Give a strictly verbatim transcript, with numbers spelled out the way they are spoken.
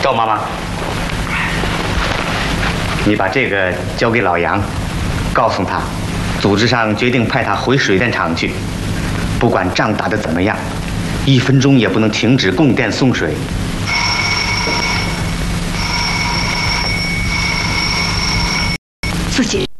赵妈妈，你把这个交给老杨，告诉他，组织上决定派他回水电厂去，不管仗打得怎么样，一分钟也不能停止供电送水。 自己